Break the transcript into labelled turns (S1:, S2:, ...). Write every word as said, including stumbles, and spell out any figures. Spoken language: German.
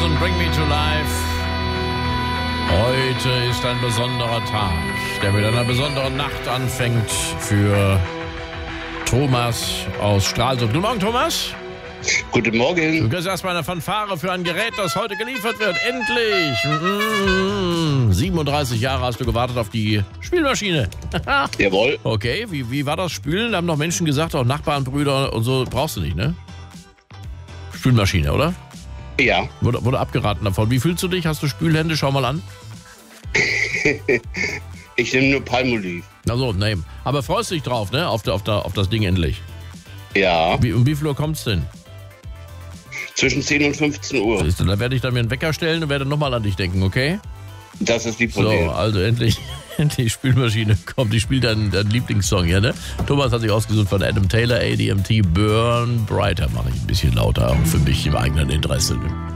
S1: und Bring Me to Life. Heute ist ein besonderer Tag, der mit einer besonderen Nacht anfängt für Thomas aus Stralsund. Guten Morgen, Thomas.
S2: Guten Morgen.
S1: Du kriegst erstmal eine Fanfare für ein Gerät, das heute geliefert wird. Endlich! Mm-hmm. siebenunddreißig Jahre hast du gewartet auf die Spülmaschine.
S2: Jawohl.
S1: Okay, wie, wie war das Spülen? Da haben noch Menschen gesagt, auch Nachbarn, Brüder und so, brauchst du nicht, ne? Spülmaschine, oder?
S2: Ja.
S1: Wurde, wurde abgeraten davon. Wie fühlst du dich? Hast du Spülhände? Schau mal an.
S2: Ich nehme nur Palmolive.
S1: Also, nein. Aber freust dich drauf, ne? Auf, der, auf, der, auf das Ding endlich.
S2: Ja.
S1: Wie, um wie viel Uhr kommt's denn?
S2: Zwischen zehn und fünfzehn Uhr.
S1: Siehst du, da werde ich dann mir einen Wecker stellen und werde nochmal an dich denken, okay?
S2: Das ist die
S1: So,
S2: Problem.
S1: also endlich, die Spülmaschine kommt. Die spielt deinen, deinen Lieblingssong hier, ne? Thomas hat sich ausgesucht von Adam Taylor, A D M T, Burn Brighter. Mache ich ein bisschen lauter, auch für mich im eigenen Interesse.